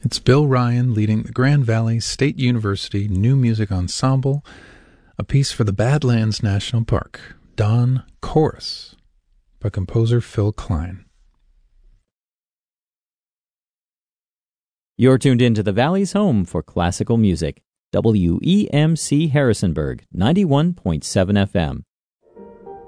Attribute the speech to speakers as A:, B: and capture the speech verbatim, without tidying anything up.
A: It's Bill Ryan leading the Grand Valley State University New Music Ensemble, a piece for the Badlands National Park, Dawn Chorus, by composer Phil Klein.
B: You're tuned in to the Valley's home for classical music, W E M C Harrisonburg, ninety-one point seven F M.